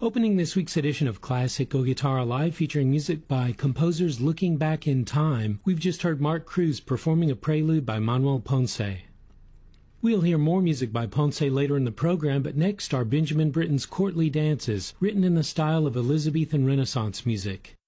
Opening this week's edition of Classic O Guitarra Live, featuring music by composers looking back in time, we've just heard Mark Cruz performing a prelude by Manuel Ponce. We'll hear more music by Ponce later in the program, but next are Benjamin Britten's Courtly Dances, written in the style of Elizabethan Renaissance music.